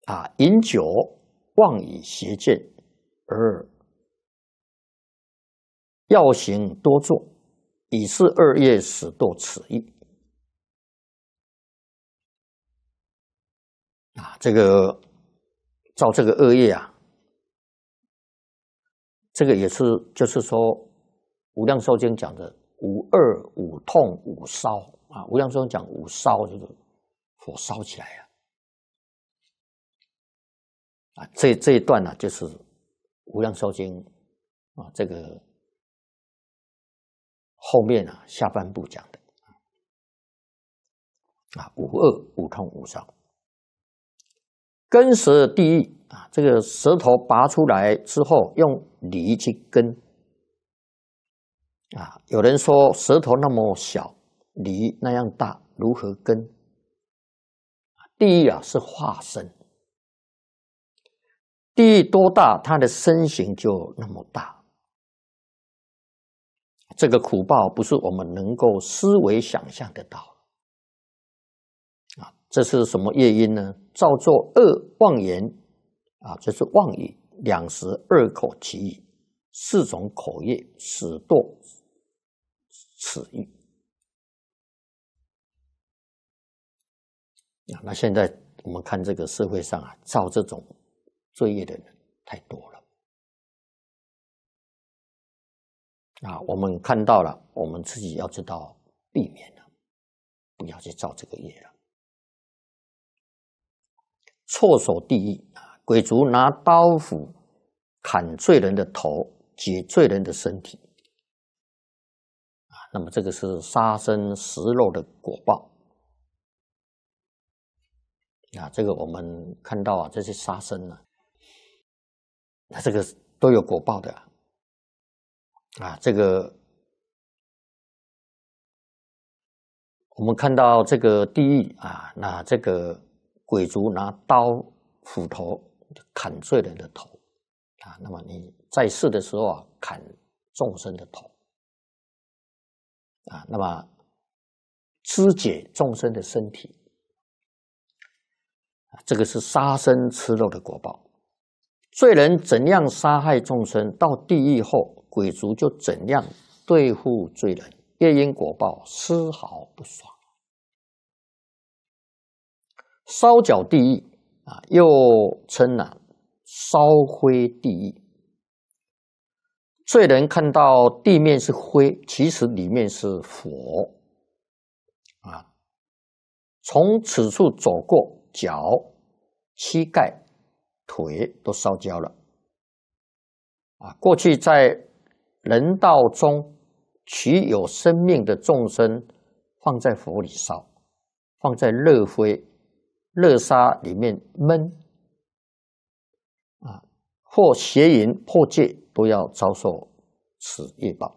饮酒妄以邪见，而药行多作，以是恶业，使堕此意。这个造这个恶业这个也是就是说，《无量寿经》讲的五恶、五痛、五烧无量寿经讲五烧，就是火烧起来这一段就是《无量寿经》这个后面下半部讲的五恶、五痛、五烧。根舌地狱这个舌头拔出来之后，用犁去根有人说舌头那么小，犁那样大，如何根？地狱是化身，地狱多大，它的身形就那么大。这个苦报不是我们能够思维想象得到这是什么业因呢？造作恶妄言这是妄语，两舌二口其语，四种口业，使堕此欲。那现在我们看这个社会上造这种罪业的人太多了我们看到了，我们自己要知道避免了，不要去造这个业了。错手地狱鬼卒拿刀斧砍罪人的头，解罪人的身体那么这个是杀生食肉的果报这个我们看到这些杀生这个都有果报的这个我们看到这个地狱那这个鬼卒拿刀斧头砍罪人的头那么你在世的时候砍众生的头那么肢解众生的身体这个是杀生吃肉的果报。罪人怎样杀害众生，到地狱后鬼卒就怎样对付罪人，业因果报丝毫不爽。烧脚地狱又称烧灰地狱。罪人看到地面是灰，其实里面是火从此处走过，脚、膝盖、腿都烧焦了过去在人道中取有生命的众生放在火里烧，放在热灰热沙里面焖或邪淫破戒，都要遭受此业报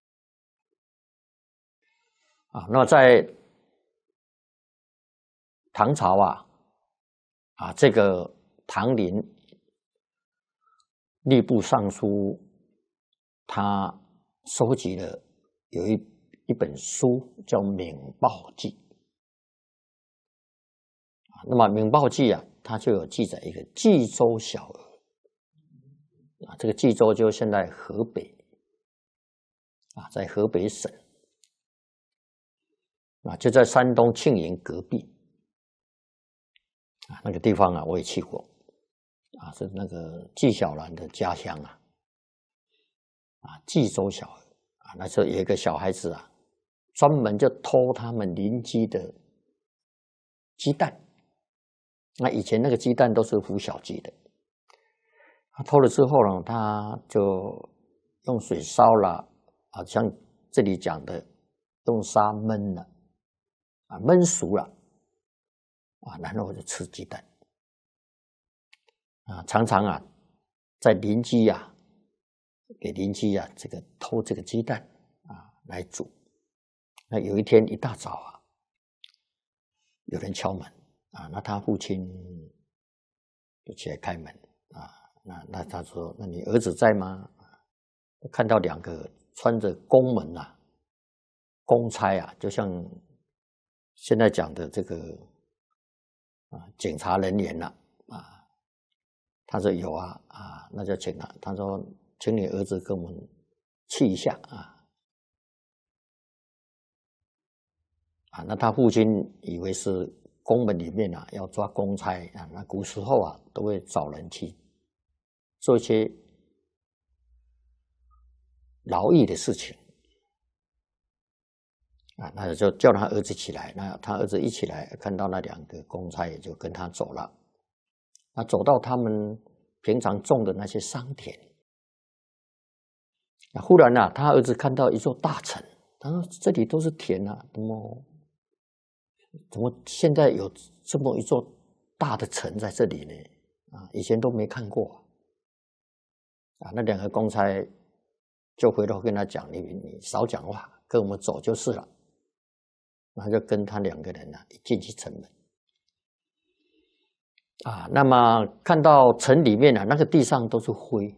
那在唐朝这个唐林吏部尚书他收集了有一本书叫《闽报记》那么《闽报记》它就有记载一个冀州小儿这个冀州就现在河北在河北省就在山东庆云隔壁那个地方我也去过是那个纪晓岚的家乡冀州小儿那时候有一个小孩子专门就偷他们邻居的鸡蛋那以前那个鸡蛋都是孵小鸡的他偷了之后呢，他就用水烧了像这里讲的用沙焖了焖熟了然后就吃鸡蛋常常在邻居给邻居这个偷这个鸡蛋来煮。那有一天一大早有人敲门那他父亲就起来开门那他说：“那你儿子在吗？”看到两个穿着公文公差就像现在讲的这个检察人员他说有啊，那就请他说，请你儿子跟我们去一下那他父亲以为是宫门里面要抓公差那古时候都会找人去做一些劳役的事情那就叫他儿子起来。那他儿子一起来，看到那2个公差，也就跟他走了。那走到他们平常种的那些桑田，忽然他儿子看到一座大城，他说：“这里都是田怎么现在有这么一座大的城在这里呢？以前都没看过那2个公差就回头跟他讲：你少讲话，跟我们走就是了。”然后就跟他2个人一进去城门那么看到城里面那个地上都是灰，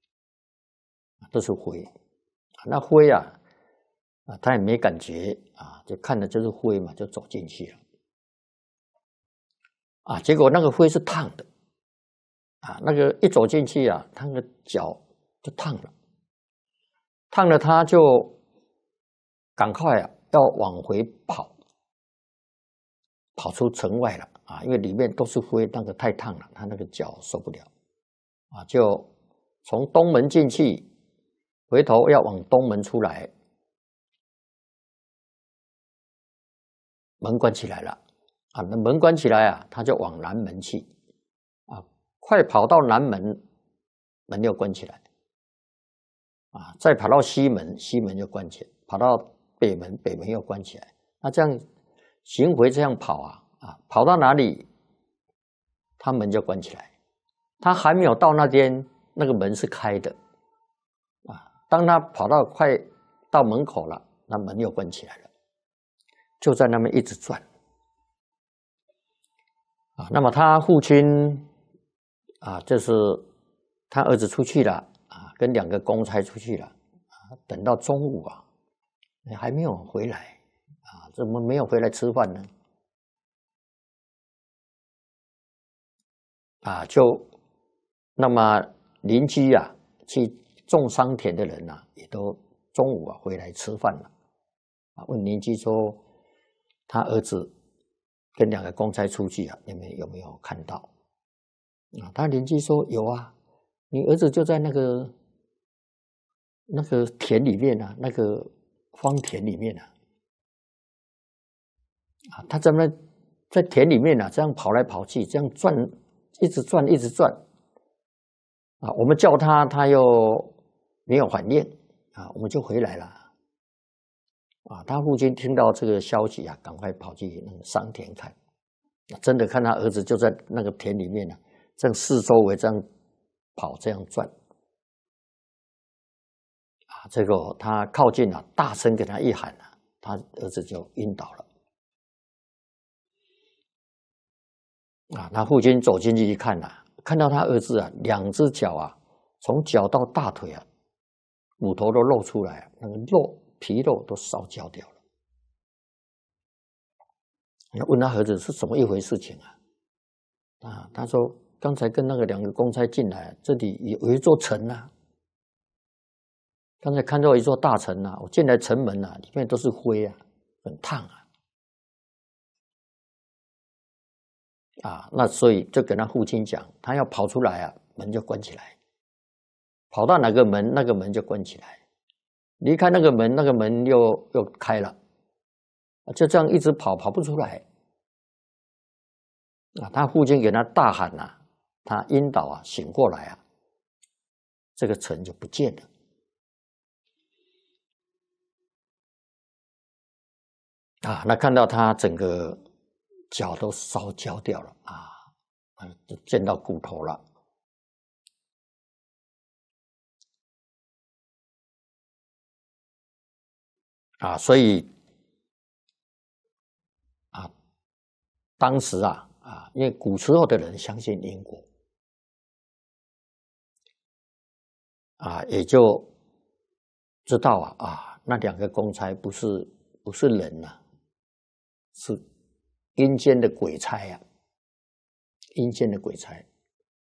那灰他也没感觉就看的就是灰嘛，就走进去了结果那个灰是烫的那个一走进去他那个脚就烫了，他就赶快要往回跑出城外了因为里面都是灰，那个太烫了，他那个脚受不了就从东门进去，回头要往东门出来，门关起来了那门关起来他就往南门去快跑到南门，门又关起来再跑到西门，西门又关起来，跑到北门，北门又关起来。那这样巡回这样跑跑到哪里，他门就关起来。他还没有到那边，那个门是开的当他跑到快到门口了，那门又关起来了，就在那边一直转那么他父亲就是他儿子出去了跟2个公差出去了等到中午还没有回来怎么没有回来吃饭呢？就那么邻居去种桑田的人也都中午回来吃饭了问邻居说他儿子跟2个公差出去你们有没有看到他邻居说有你儿子就在那个田里面那个荒田里面他在田里面这样跑来跑去，这样转，一直转一直转我们叫他，他又没有反应我们就回来了他父亲听到这个消息赶快跑去那个桑田看真的看他儿子就在那个田里面这样四周围这样跑这样转这个他靠近大声给他一喊他儿子就晕倒了他父亲走进去一看看到他儿子2只脚从脚到大腿骨头都露出来那个皮肉都烧焦掉了问他儿子是怎么一回事情他说刚才跟那个2个公差进来，这里有一座城刚才看到一座大城我进来城门里面都是灰很烫那所以就跟他父亲讲，他要跑出来门就关起来，跑到哪个门，那个门就关起来，离开那个门，那个门又开了，就这样一直跑不出来他父亲给他大喊他晕倒醒过来这个城就不见了那看到他整个脚都烧焦掉了就见到骨头了所以当时因为古时候的人相信因果也就知道那2个公差不是人是阴间的鬼差阴间的鬼差